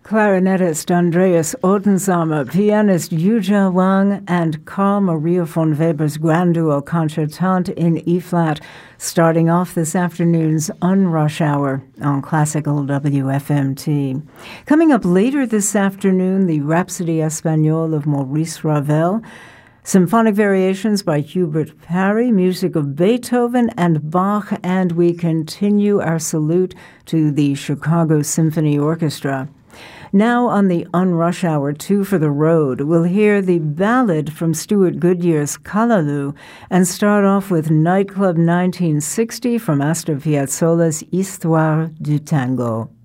Clarinetist Andreas Ottensamer, pianist Yuja Wang, and Carl Maria von Weber's grand duo Concertante in E-flat, starting off this afternoon's Unrush Hour on Classical WFMT. Coming up later this afternoon, the Rhapsody Espagnole of Maurice Ravel, symphonic variations by Hubert Parry, music of Beethoven and Bach, and we continue our salute to the Chicago Symphony Orchestra. Now on the Unrush Hour 2 for the road, we'll hear the ballad from Stuart Goodyear's Callaloo and start off with Nightclub 1960 from Astor Piazzolla's Histoire du Tango.